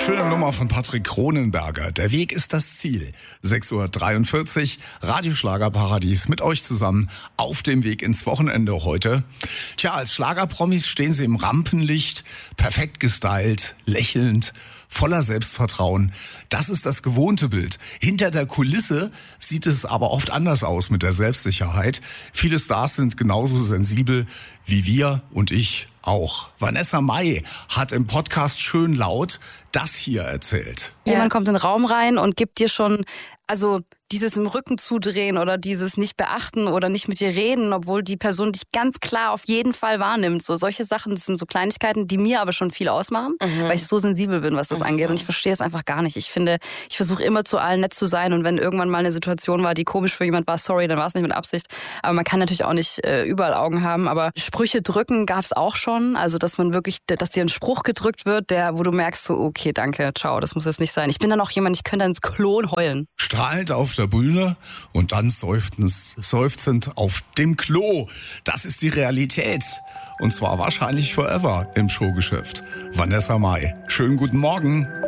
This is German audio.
Schöne Nummer von Patrick Kronenberger. Der Weg ist das Ziel. 6:43 Uhr, Radioschlagerparadies mit euch zusammen auf dem Weg ins Wochenende heute. Tja, als Schlagerpromis stehen sie im Rampenlicht, perfekt gestylt, lächelnd, voller Selbstvertrauen. Das ist das gewohnte Bild. Hinter der Kulisse sieht es aber oft anders aus mit der Selbstsicherheit. Viele Stars sind genauso sensibel wie wir und ich auch. Vanessa Mai hat im Podcast Schön Laut das hier erzählt. Jemand kommt in den Raum rein und gibt dir schon, also dieses im Rücken zudrehen oder dieses nicht beachten oder nicht mit dir reden, obwohl die Person dich ganz klar auf jeden Fall wahrnimmt. So solche Sachen, das sind so Kleinigkeiten, die mir aber schon viel ausmachen, weil ich so sensibel bin, was das angeht. Und ich verstehe es einfach gar nicht. Ich finde, ich versuche immer zu allen nett zu sein. Und wenn irgendwann mal eine Situation war, die komisch für jemand war, sorry, dann war es nicht mit Absicht. Aber man kann natürlich auch nicht überall Augen haben. Aber Sprüche drücken gab es auch schon. Also, dass man wirklich, dass dir ein Spruch gedrückt wird, wo du merkst, so, okay, danke, ciao, das muss jetzt nicht sein. Ich bin dann auch jemand, ich könnte dann ins Klon heulen. Strahlend auf der Bühne und dann seufzend auf dem Klo. Das ist die Realität. Und zwar wahrscheinlich forever im Showgeschäft. Vanessa Mai, schönen guten Morgen.